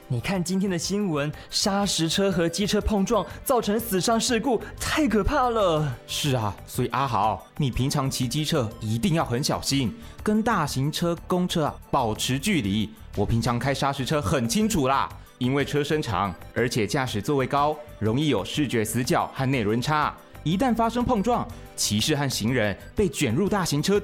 你看今天的新闻，砂石车和机车碰撞，造成死伤事故，太可怕了。 是啊，所以阿豪，你平常骑机车一定要很小心，跟大型车、公车保持距离。我平常开砂石车很清楚啦，因为车身长，而且驾驶座位高，容易有视觉死角和内轮差。一旦发生碰撞，骑士和行人被卷入大型车